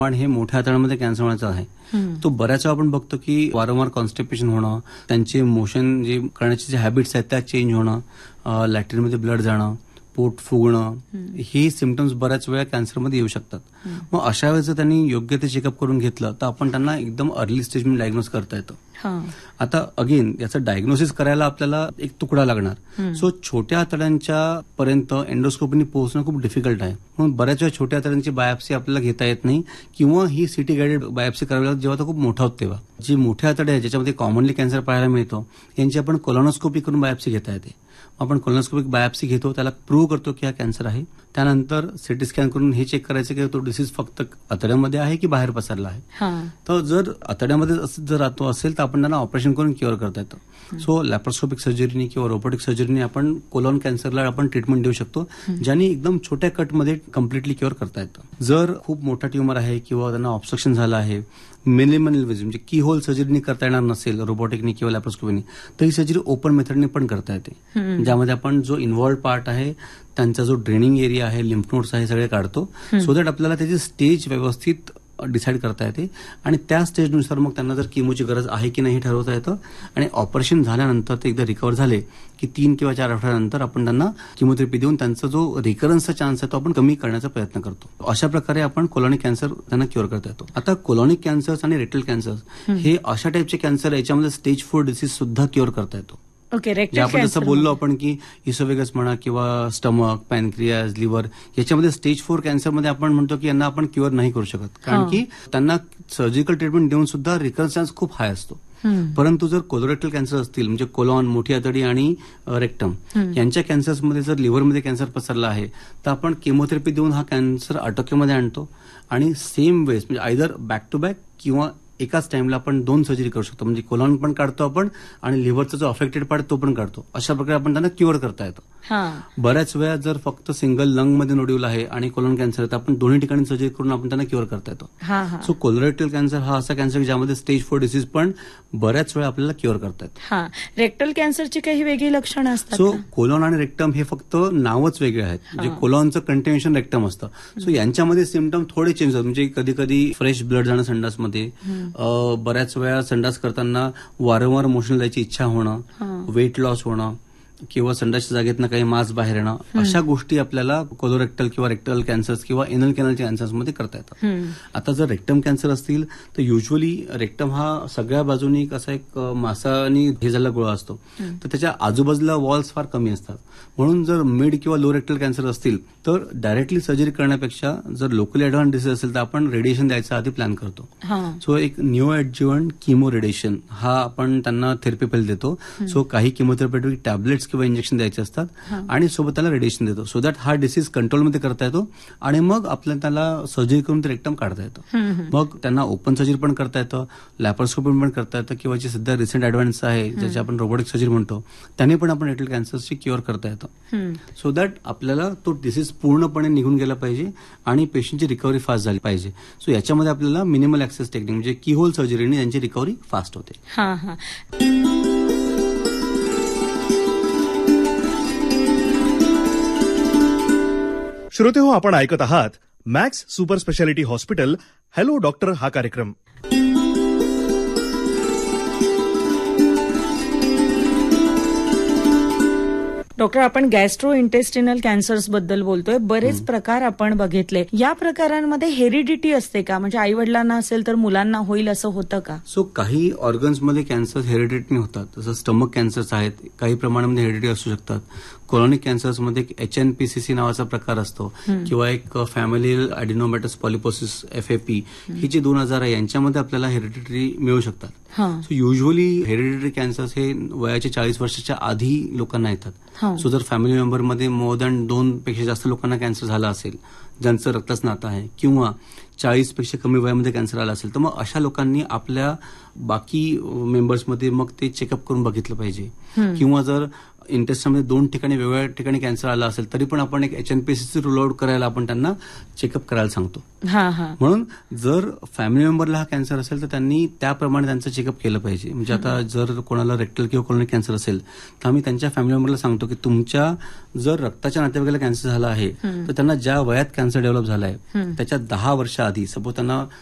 पण हे मोठ्या आतड्यामध्ये कॅन्सर होण्याचा आहे. तो बऱ्याच वेळा आपण बघतो की वारंवार कॉन्स्टिपेशन होणं, त्यांचे मोशन जे करण्याचे जे हॅबिट्स आहेत त्या चेंज होणं, लॅट्रिनमध्ये ब्लड जाणं, पोट फुगणं, हे सिम्पटम्स बऱ्याच वेळा कॅन्सरमध्ये येऊ शकतात. मग अशा वेळेस जर त्यांनी योग्य ते चेकअप करून घेतलं तर आपण त्यांना एकदम अर्ली स्टेजमध्ये डायग्नोज करता येतं. आता अगेन याचं डायग्नोसिस करायला आपल्याला एक तुकडा लागणार. सो छोट्या आतड्यांच्या पर्यंत एंडोस्कोपीने पोहोचणं खूप डिफिकल्ट आहे. म्हणून बऱ्याच वेळा छोट्या आतड्यांची बायोप्सी आपल्याला घेता येत नाही किंवा ही सीटी गाइडेड बायोप्सी करावी लागते जेव्हा तो खूप मोठा होतो तेव्हा. जी मोठ्या आतडे आहे ज्याच्यामध्ये कॉमनली कॅन्सर पाहायला मिळतो यांची आपण कोलोनोस्कोपी करून बायोप्सी घेता येते. आपण कोलोनोस्कोपिक बायोप्सी घेतो, त्याला प्रूव्ह करतो की हा कॅन्सर आहे. त्यानंतर सिटी स्कॅन करून हे चेक करायचं की तो डिसीज फक्त आतड्यामध्ये आहे की बाहेर पसरला आहे. तर जर आतड्यामध्ये जर राहतो असेल तर आपण त्यांना ऑपरेशन करून क्युअर करता येतं. सो लॅप्रोस्कोपिक सर्जरीने किंवा रोबोटिक सर्जरीने आपण कोलॉन कॅन्सरला आपण ट्रीटमेंट देऊ शकतो, ज्याने एकदम छोट्या कटमध्ये कम्प्लिटली क्युअर करता येतं. जर खूप मोठा ट्युमर आहे किंवा त्यांना ऑब्स्ट्रक्शन झालं आहे, मिनिमल इन्व्हेजिव्ह म्हणजे की होल सर्जरीने करता येणार नसेल रोबोटिकनी किंवा लॅप्रोस्कोपीने, तर ही सर्जरी ओपन मेथडने पण करता येते. ज्यामध्ये आपण जो इन्व्हॉल्ड पार्ट आहे, त्यांचा जो ड्रेनिंग एरिया आहे, लिम्फ नोड्स आहे, सगळे काढतो. सो दॅट आपल्याला त्याची स्टेज व्यवस्थित डिसाईड करता येते आणि त्या स्टेजनुसार मग त्यांना जर किमोची गरज आहे की नाही ठरवता येतं. आणि ऑपरेशन झाल्यानंतर ते एकदा रिकव्हर झाले की 3 किंवा 4 आठवड्यानंतर आपण त्यांना किमोथेरपी देऊन त्यांचा जो रिकरन्सचा चान्स आहे तो आपण कमी करण्याचा प्रयत्न करतो. अशा प्रकारे आपण कोलॉनिक कॅन्सर त्यांना क्युअर करता येतो. आता कोलॉनिक कॅन्सर्स आणि रेक्टल कॅन्सर्स हे अशा टाईपचे कॅन्सर याच्यामध्ये स्टेज 4 डिसीज सुद्धा क्युअर करता येतो. आपण जसं बोललो आपण की इसोफेगस म्हणा किंवा स्टमक, पॅनक्रियाज, लिव्हर याच्यामध्ये स्टेज 4 कॅन्सरमध्ये आपण म्हणतो की यांना आपण क्युअर नाही करू शकत, कारण की त्यांना सर्जिकल ट्रीटमेंट देऊन सुद्धा रिकरन्स चान्स खूप हाय असतो. परंतु जर कोलोरेक्टल कॅन्सर असतील म्हणजे कोलॉन, मोठी आतडी आणि रेक्टम यांच्या कॅन्सर्समध्ये जर लिव्हरमध्ये कॅन्सर पसरला आहे तर आपण केमोथेरपी देऊन हा कॅन्सर आटोक्यामध्ये आणतो आणि सेम वेळेस म्हणजे आयदर बॅक टू बॅक किंवा एकाच टाइमला आपण 2 सर्जरी करू शकतो. म्हणजे कोलॉन पण काढतो आपण आणि लिव्हरचा जो अफेक्टेड पार्ट तो पण काढतो. अशा प्रकारे आपण त्यांना क्युअर करता येतो. बऱ्याच वेळा जर फक्त सिंगल लंगमध्ये नोड्यूल आहे आणि कोलॉन कॅन्सर आहे तर आपण दोन्ही ठिकाणी सर्जरी करून आपण त्यांना क्युअर करता येतो. सो कोलोरेक्टल कॅन्सर हा असा कॅन्सर ज्यामध्ये स्टेज 4 डिसीज पण बऱ्याच वेळा आपल्याला क्युअर करता येतो. रेक्टल कॅन्सरची काही वेगळी लक्षणं असतात? सो कोलॉन आणि रेक्टम हे फक्त नावच वेगळे आहेत. म्हणजे कोलॉनचं कंटिन्युएशन रेक्टम असतं. सो यांच्यामध्ये सिम्पटम थोडे चेंज होतात. म्हणजे कधी कधी फ्रेश ब्लड जाणं संडासमध्ये, बऱ्याच वेळा संडास करताना वारंवार मोशन जायची इच्छा होणं, वेट लॉस होणं किंवा संडासच्या जागेतनं काही मांस बाहेर येणं, अशा गोष्टी आपल्याला कोलोरेक्टल किंवा रेक्टल कॅन्सर्स किंवा एनल कॅनलच्या कॅन्सर्समध्ये करता येतात. आता जर रेक्टम कॅन्सर असतील तर युजली रेक्टम हा सगळ्या बाजूनी असा एक मांसानी हे झालेला गोळा असतो, तर त्याच्या आजूबाजूला वॉल्स फार कमी असतात. म्हणून जर मिड किंवा लो रेक्टल कॅन्सर असतील तर डायरेक्टली सर्जरी करण्यापेक्षा जर लोकली ऍडव्हान्स डिसीज असेल तर आपण रेडिएशन द्यायचा आधी प्लॅन करतो. सो एक न्यू ऍडज्युव्हंट किमो रेडिएशन हा आपण त्यांना थेरपी पहिली देतो. सो काही किमोथेरपेटिक टॅबलेट्स किंवा इंजेक्शन द्यायचे असतात आणि सोबत त्याला रेडिएशन देतो. सो दॅट हा डिसीज कंट्रोलमध्ये करता येतो आणि मग आपल्याला त्याला सर्जरी करून ते रेक्टम काढता येतं. मग त्यांना ओपन सर्जरी पण करता येतं, लॅप्रोस्कोपी पण करता येतं किंवा जे सध्या रिसेंट ऍडव्हान्स आहे ज्याची आपण रोबोटिक सर्जरी म्हणतो त्याने पण आपण रेक्टल कॅन्सरची क्युअर करता येतं. सो दॅट आपल्याला तो डिसीज पूर्णपणे निघून गेला पाहिजे आणि पेशंटची रिकव्हरी फास्ट झाली पाहिजे. सो याच्यामध्ये आपल्याला मिनिमल ऍक्सेस टेक्निक म्हणजे की होल सर्जरीने यांची रिकव्हरी फास्ट होते. श्रोते हो, आपण ऐकत आहात max super speciality hospital hello doctor हा कार्यक्रम. डॉक्टर, आपण गॅस्ट्रो इंटेस्टिनल कॅन्सर्स बद्दल बोलतोय. बरेच प्रकार आपण बघितले. या प्रकारांमध्ये हेरिडिटी असते का? म्हणजे आई वडिलांना असेल तर मुलांना होईल असं होतं का? सो काही ऑर्गन्समध्ये कॅन्सर हेरिडिटीने होतात. जसं स्टमक कॅन्सर्स आहेत, काही प्रमाणामध्ये हेरिडिटी असू शकतात. कोलॉनिक कॅन्सर्समध्ये HNPCC नावाचा प्रकार असतो किंवा एक फॅमिलियल ॲडिनोमॅटस पॉलिपोसिस FAP ही जी 2 आजार आहे यांच्यामध्ये आपल्याला हेरिडिटरी मिळू शकतात. सो युजली हेरिडिटरी कॅन्सर्स हे वयाच्या 40 वर्षाच्या आधी लोकांना येतात. सो जर फॅमिली मेंबरमध्ये मोर दॅन 2 पेक्षा जास्त लोकांना कॅन्सर झाला असेल, ज्यांचं रक्तच नातं आहे, किंवा 40 पेक्षा कमी वयामध्ये कॅन्सर आला असेल, तर मग अशा लोकांनी आपल्या बाकी मेंबर्समध्ये मग ते चेकअप करून बघितलं पाहिजे. किंवा जर इंटेस्टामध्ये 2 ठिकाणी वेगवेगळ्या ठिकाणी कॅन्सर आला असेल तरी पण आपण एक HNPCC रूल आउट करायला आपण त्यांना चेकअप करायला सांगतो. म्हणून जर फॅमिली मेंबरला हा कॅन्सर असेल तर त्यांनी त्याप्रमाणे त्यांचं चेकअप केलं पाहिजे. म्हणजे आता जर कोणाला रेक्टल किंवा कोलोरेक्टल कॅन्सर असेल तर आम्ही त्यांच्या फॅमिली मेंबरला सांगतो की तुमच्या जर रक्ताच्या नातेवाईकाला कॅन्सर झाला आहे तर त्यांना ज्या वयात कॅन्सर डेव्हलप झाला आहे त्याच्या 10 वर्ष आधी, सपोज त्यांना